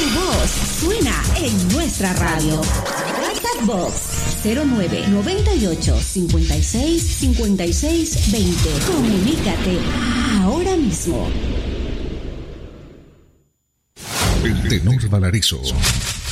voz suena en nuestra radio. WhatsApp Box 09 98 56 56 20. Comunícate ahora mismo. El tenor Valarizo